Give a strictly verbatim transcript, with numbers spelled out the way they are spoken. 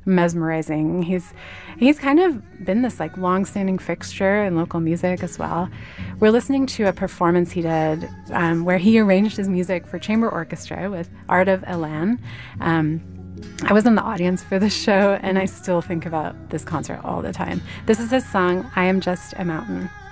mesmerizing. He's he's kind of been this like long-standing fixture in local music as well. We're listening to a performance he did um, where he arranged his music for chamber orchestra with Art of Elan. Um, I was in the audience for this show, and I still think about this concert all the time. This is his song, I Am Just a Mountain.